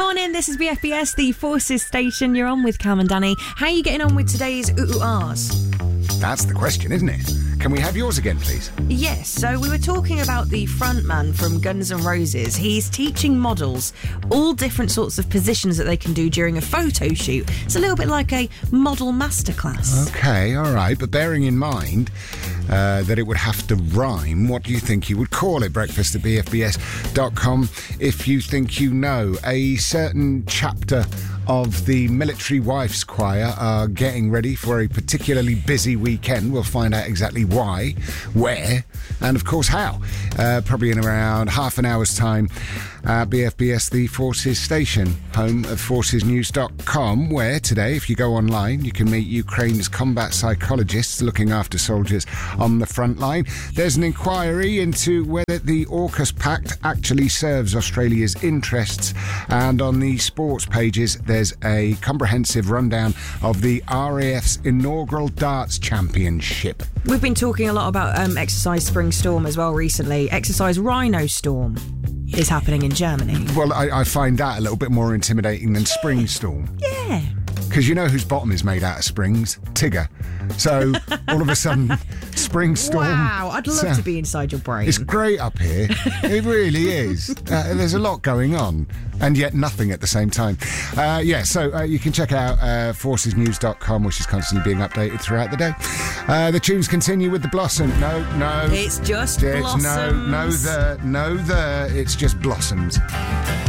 Morning, this is BFBS, the Forces Station. You're on with Cam and Danny. How are you getting on with today's ooh-ahs? That's the question, isn't it? Can we have yours again, please? Yes, so we were talking about the frontman from Guns N' Roses. He's teaching models all different sorts of positions that they can do during a photo shoot. It's a little bit like a model masterclass. Okay, all right, but bearing in mind that it would have to rhyme, what do you think you would call it? Breakfast at bfbs.com if you think you know. A certain chapter of the Military Wives Choir are getting ready for a particularly busy weekend. We'll find out exactly why, where, and of course how. Probably in around half an hour's time at BFBS, the Forces Station, home of forcesnews.com, where today, if you go online, you can meet Ukraine's combat psychologists looking after soldiers on the front line. There's an inquiry into whether the AUKUS Pact actually serves Australia's interests, and on the sports pages there's a comprehensive rundown of the RAF's inaugural darts championship. We've been talking a lot about Exercise Spring Storm as well recently. Exercise Rhino Storm is happening in Germany. Well, I find that a little bit more intimidating than Spring Storm. Yeah. Because you know whose bottom is made out of springs? Tigger. So, all of a sudden, Spring Storm... Wow, I'd love to be inside your brain. It's great up here. It really is. There's a lot going on, and yet nothing at the same time. So you can check out forcesnews.com, which is constantly being updated throughout the day. The tunes continue with the Blossom. No. It's just Blossoms. No, it's just Blossoms.